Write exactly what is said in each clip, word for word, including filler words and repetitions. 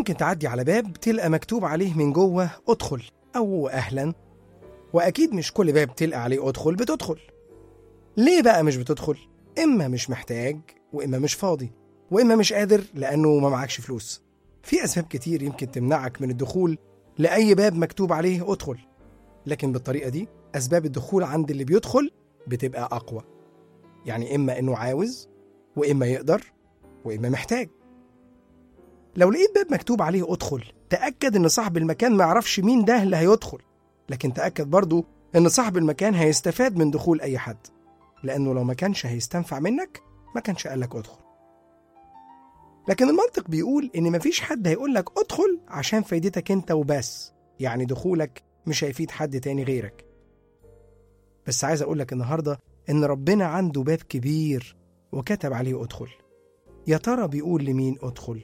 ممكن تعدي على باب تلقى مكتوب عليه من جوه ادخل أو أهلا، وأكيد مش كل باب تلقى عليه ادخل بتدخل. ليه بقى مش بتدخل؟ إما مش محتاج، وإما مش فاضي، وإما مش قادر لأنه ما معكش فلوس. في أسباب كتير يمكن تمنعك من الدخول لأي باب مكتوب عليه ادخل، لكن بالطريقة دي أسباب الدخول عند اللي بيدخل بتبقى أقوى. يعني إما إنه عاوز، وإما يقدر، وإما محتاج. لو لقيت باب مكتوب عليه ادخل، تأكد إن صاحب المكان ما يعرفش مين ده اللي هيدخل، لكن تأكد برضو إن صاحب المكان هيستفاد من دخول أي حد، لأنه لو ما كانش هيستنفع منك ما كانش قالك ادخل. لكن المنطق بيقول إن مفيش حد هيقولك ادخل عشان فايدتك أنت وبس، يعني دخولك مش هيفيد حد تاني غيرك. بس عايز أقولك النهاردة إن ربنا عنده باب كبير وكتب عليه ادخل. يا ترى بيقول لمين ادخل؟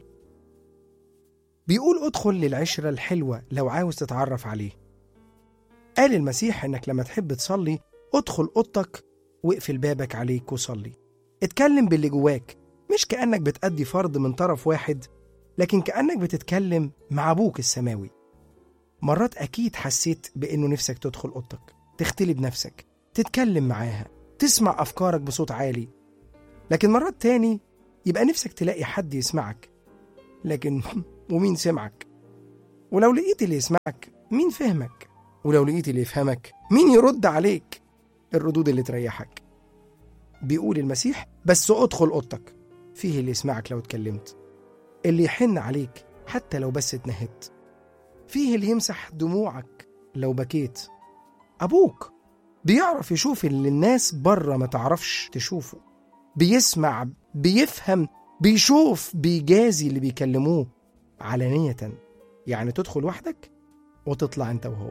بيقول ادخل للعشرة الحلوة لو عاوز تتعرف عليه. قال المسيح إنك لما تحب تصلي ادخل أوضتك واقفل بابك عليك وصلي. اتكلم باللي جواك، مش كأنك بتأدي فرض من طرف واحد، لكن كأنك بتتكلم مع أبوك السماوي. مرات أكيد حسيت بأنه نفسك تدخل أوضتك، تختلي بنفسك، تتكلم معاها، تسمع أفكارك بصوت عالي. لكن مرات تاني يبقى نفسك تلاقي حد يسمعك، لكن ومين سمعك؟ ولو لقيت اللي يسمعك مين فهمك؟ ولو لقيت اللي يفهمك مين يرد عليك الردود اللي تريحك؟ بيقول المسيح بس ادخل أوضتك، فيه اللي يسمعك لو اتكلمت، اللي يحن عليك حتى لو بس اتنهدت، فيه اللي يمسح دموعك لو بكيت. أبوك بيعرف يشوف اللي الناس بره ما تعرفش تشوفه، بيسمع، بيفهم، بيشوف، بيجازي اللي بيكلموه علانية. يعني تدخل وحدك وتطلع انت وهو.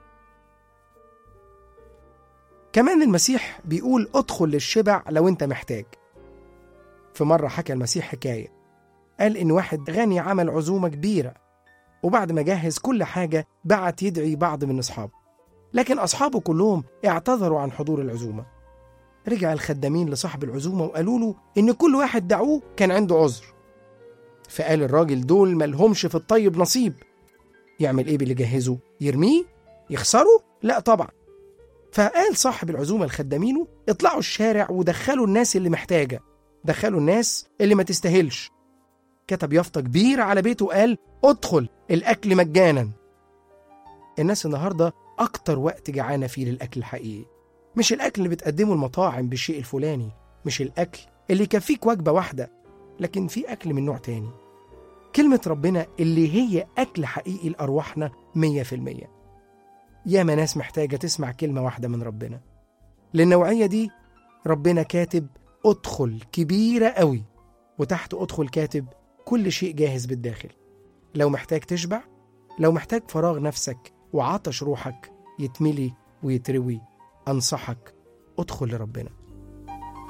كمان المسيح بيقول ادخل للشبع لو انت محتاج. في مرة حكى المسيح حكاية، قال إن واحد غني عمل عزومة كبيرة، وبعد ما جهز كل حاجة بعت يدعي بعض من أصحابه، لكن أصحابه كلهم اعتذروا عن حضور العزومة. رجع الخدامين لصاحب العزومة وقالوا له إن كل واحد دعوه كان عنده عذر. فقال الراجل دول ملهمش في الطيب نصيب. يعمل إيه باللي جهزه؟ يرميه؟ يخسره؟ لا طبعا. فقال صاحب العزومة لخدامينه اطلعوا الشارع ودخلوا الناس اللي محتاجة، دخلوا الناس اللي ما تستاهلش. كتب يافطة كبيرة على بيته وقال ادخل الأكل مجانا. الناس النهاردة أكتر وقت جعانة فيه للأكل الحقيقي، مش الأكل اللي بتقدمه المطاعم بالشيء الفلاني، مش الأكل اللي يكفيك وجبة واحدة، لكن في أكل من نوع تاني، كلمة ربنا اللي هي أكل حقيقي لأرواحنا مية في المية. ياما ناس محتاجة تسمع كلمة واحدة من ربنا. للنوعية دي ربنا كاتب ادخل كبيرة قوي، وتحت ادخل كاتب كل شيء جاهز بالداخل. لو محتاج تشبع، لو محتاج فراغ نفسك وعطش روحك يتملي ويتروي، أنصحك ادخل لربنا.